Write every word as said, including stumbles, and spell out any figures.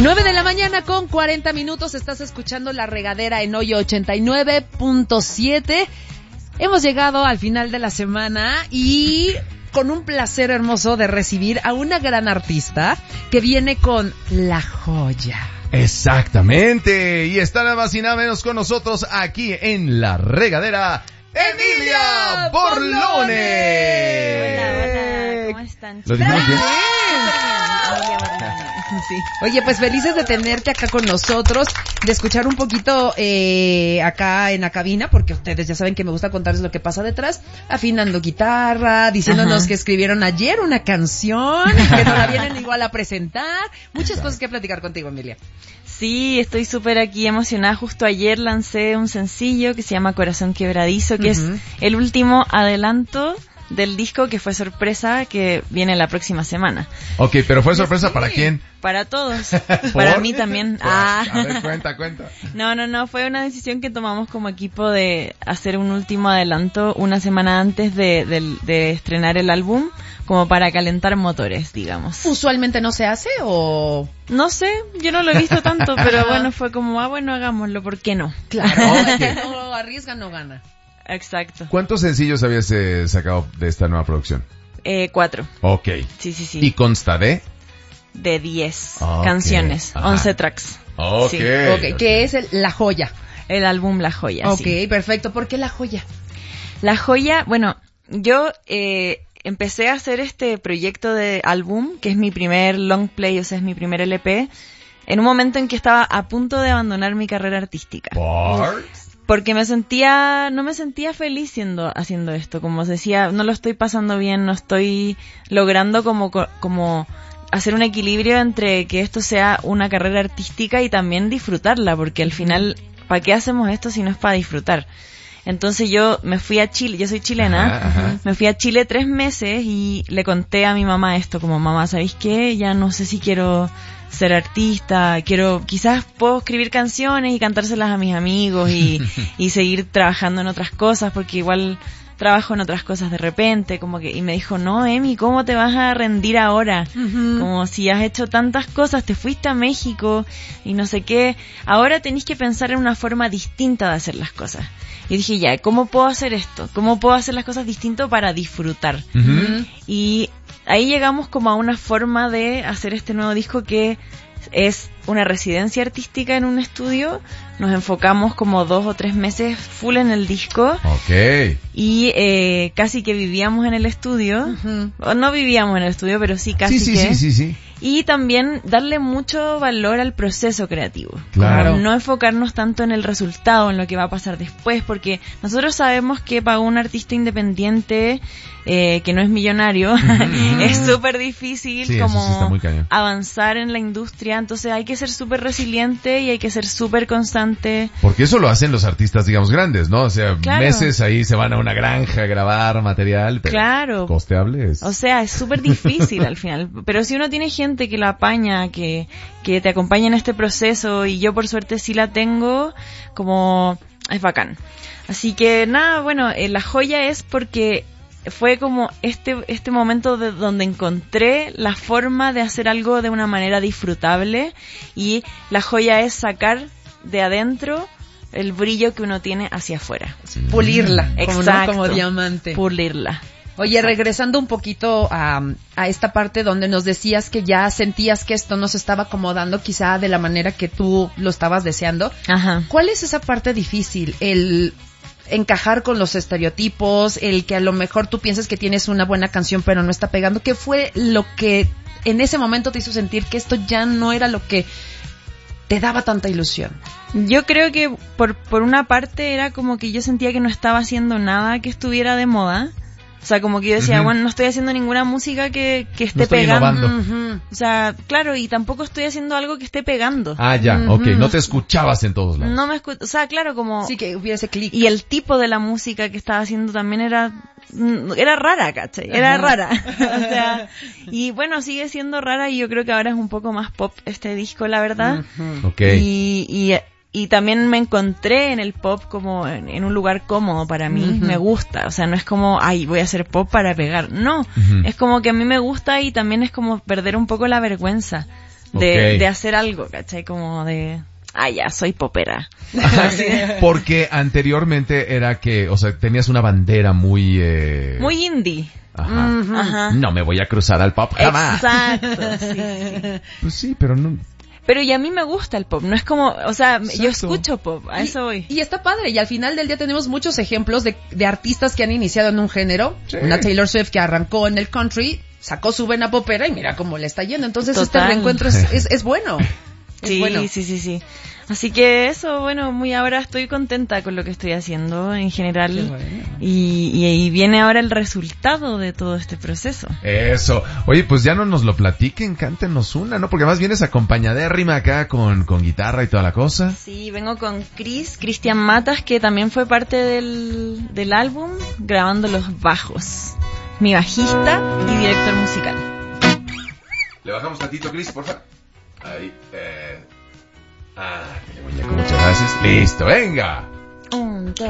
nueve de la mañana con cuarenta minutos, estás escuchando La Regadera en Hoyo ochenta y nueve punto siete. Hemos llegado al final de la semana y con un placer hermoso de recibir a una gran artista que viene con La Joya. Exactamente, y está nada más y nada menos con nosotros aquí en La Regadera, Emilia Borlone. Hola, hola, ¿cómo están? ¿Lo dijimos bien? Emilia Borlone. Sí. Oye, pues felices de tenerte acá con nosotros, de escuchar un poquito eh, acá en la cabina, porque ustedes ya saben que me gusta contarles lo que pasa detrás, afinando guitarra, diciéndonos Ajá. que escribieron ayer una canción, que nos la vienen igual a presentar, muchas cosas que platicar contigo, Emilia. Sí, estoy súper aquí emocionada. Justo ayer lancé un sencillo que se llama Corazón Quebradizo, que uh-huh. es el último adelanto del disco que fue sorpresa, que viene la próxima semana. Ok, pero ¿fue sorpresa sí. para quién? Para todos. Para mí también. Ah. A ver, cuenta, cuenta. No, no, no, fue una decisión que tomamos como equipo de hacer un último adelanto una semana antes de, de, de estrenar el álbum, como para calentar motores, digamos. ¿Usualmente no se hace o...? No sé, yo no lo he visto tanto, pero bueno, fue como, ah, bueno, hagámoslo, ¿por qué no? Claro, okay. No arriesga, no gana. Exacto. ¿Cuántos sencillos habías eh, sacado de esta nueva producción? Eh, cuatro. Ok. Sí, sí, sí. ¿Y consta de? De diez okay. canciones, Ajá. once tracks. Ok. Sí. Okay. okay. ¿Qué es el, La Joya? El álbum La Joya, Ok, sí. perfecto. ¿Por qué La Joya? La Joya, bueno, yo eh, empecé a hacer este proyecto de álbum, que es mi primer long play, o sea, es mi primer L P, en un momento en que estaba a punto de abandonar mi carrera artística. ¿Por? Porque me sentía, no me sentía feliz siendo, haciendo esto, como se decía, no lo estoy pasando bien, no estoy logrando como, como hacer un equilibrio entre que esto sea una carrera artística y también disfrutarla, porque al final, ¿para qué hacemos esto si no es para disfrutar? Entonces yo me fui a Chile, yo soy chilena, ajá, ajá. me fui a Chile tres meses y le conté a mi mamá esto, como mamá, ¿sabéis qué? Ya no sé si quiero ser artista, quiero, quizás puedo escribir canciones y cantárselas a mis amigos y, y seguir trabajando en otras cosas, porque igual trabajo en otras cosas de repente, como que, y me dijo, no, Emi, ¿cómo te vas a rendir ahora? Uh-huh. Como si has hecho tantas cosas, te fuiste a México y no sé qué, ahora tenés que pensar en una forma distinta de hacer las cosas. Y dije, ya, ¿cómo puedo hacer esto? ¿Cómo puedo hacer las cosas distinto para disfrutar? Uh-huh. Y ahí llegamos como a una forma de hacer este nuevo disco que es una residencia artística en un estudio. Nos enfocamos como dos o tres meses full en el disco. Okay. Y eh, casi que vivíamos en el estudio. Uh-huh. O no vivíamos en el estudio, pero sí casi sí, sí, que. Sí, sí, sí. Y también darle mucho valor al proceso creativo. Claro. Como no enfocarnos tanto en el resultado, en lo que va a pasar después, porque nosotros sabemos que para un artista independiente eh, que no es millonario, uh-huh. es súper difícil sí, como sí avanzar en la industria. Entonces hay que ser súper resiliente y hay que ser súper constante. Porque eso lo hacen los artistas, digamos, grandes, ¿no? O sea, claro. meses ahí se van a una granja a grabar material, pero claro. costeable es. O sea, es súper difícil al final. Pero si uno tiene gente que la apaña, que, que te acompaña en este proceso, y yo por suerte sí la tengo, como es bacán. Así que nada, bueno, eh, La Joya es porque fue como este este momento de donde encontré la forma de hacer algo de una manera disfrutable, y La Joya es sacar de adentro el brillo que uno tiene hacia afuera. Pulirla, exacto, como, ¿no? Como diamante. Pulirla. Oye, exacto. Regresando un poquito a, a esta parte donde nos decías que ya sentías que esto no se estaba acomodando quizá de la manera que tú lo estabas deseando. Ajá. ¿Cuál es esa parte difícil? El encajar con los estereotipos, el que a lo mejor tú piensas que tienes una buena canción pero no está pegando. ¿Qué fue lo que en ese momento te hizo sentir que esto ya no era lo que te daba tanta ilusión? Yo creo que por, por una parte era como que yo sentía que no estaba haciendo nada que estuviera de moda. O sea, como que yo decía, uh-huh. bueno, no estoy haciendo ninguna música que, que esté no estoy pegando. Uh-huh. O sea, claro, y tampoco estoy haciendo algo que esté pegando. Ah, ya, uh-huh. ok. No te escuchabas en todos lados. No me escu- o sea, claro, como... Sí, que hubiera ese clic. Y el tipo de la música que estaba haciendo también era... Era rara, ¿cachai? Era uh-huh. rara. O sea, y bueno, sigue siendo rara, y yo creo que ahora es un poco más pop este disco, la verdad. Uh-huh. Okay. Y... y Y también me encontré en el pop como en, en un lugar cómodo para mí. Uh-huh. Me gusta. O sea, no es como, ay, voy a hacer pop para pegar. No. Uh-huh. Es como que a mí me gusta, y también es como perder un poco la vergüenza de, Okay. de hacer algo, ¿cachai? Como de, ah, ya, soy popera. Porque anteriormente era que, o sea, tenías una bandera muy... Eh... Muy indie. Ajá. Ujú. Ajá. No me voy a cruzar al pop jamás. Exacto, sí, sí. Pues sí, pero no... Pero y a mí me gusta el pop, no es como, o sea, Exacto. yo escucho pop, a eso voy. Y, y está padre, y al final del día tenemos muchos ejemplos de, de artistas que han iniciado en un género. Sí. Una Taylor Swift que arrancó en el country, sacó su vena popera y mira cómo le está yendo. Entonces Total. este reencuentro es, es, es bueno. Es Sí, bueno. sí, sí, sí. Así que eso, bueno, muy ahora estoy contenta con lo que estoy haciendo en general. Qué bueno. Y, y ahí viene ahora el resultado de todo este proceso. Eso. Oye, pues ya no nos lo platiquen, cántenos una, ¿no? Porque además vienes acompañadérrima acá con, con guitarra y toda la cosa. Sí, vengo con Chris, Cristian Matas, que también fue parte del, del álbum, grabando los bajos. Mi bajista y director musical. Le bajamos tantito, Chris, por favor. Ahí, eh... Ah, muñeco, muchas gracias. Listo, venga. Un, dos.